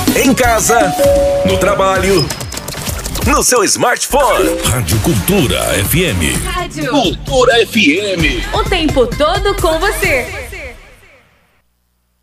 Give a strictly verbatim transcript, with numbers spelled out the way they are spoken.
Em casa, no trabalho, no seu smartphone. Rádio Cultura F M. Rádio Cultura F M. O tempo todo com você.